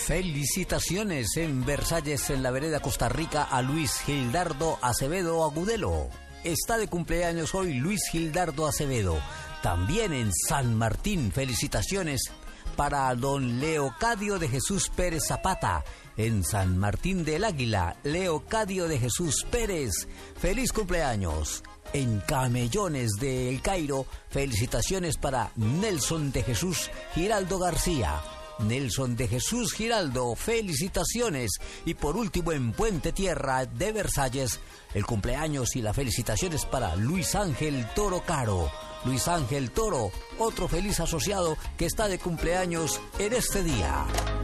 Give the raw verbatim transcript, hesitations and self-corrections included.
Felicitaciones en Versalles, en la vereda Costa Rica, a Luis Gildardo Acevedo Agudelo. Está de cumpleaños hoy Luis Gildardo Acevedo. También en San Martín, felicitaciones para don Leocadio de Jesús Pérez Zapata. En San Martín del Águila, Leocadio de Jesús Pérez. ¡Feliz cumpleaños! En Camellones de El Cairo, felicitaciones para Nelson de Jesús Giraldo García. Nelson de Jesús Giraldo, felicitaciones. Y por último, en Puente Tierra de Versalles, el cumpleaños y las felicitaciones para Luis Ángel Toro Caro. Luis Ángel Toro, otro feliz asociado que está de cumpleaños en este día.